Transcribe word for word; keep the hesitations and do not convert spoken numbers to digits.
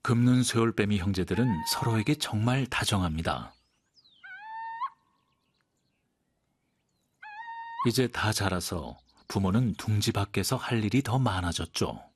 금눈 쇠올빼미 형제들은 서로에게 정말 다정합니다. 이제 다 자라서 부모는 둥지 밖에서 할 일이 더 많아졌죠.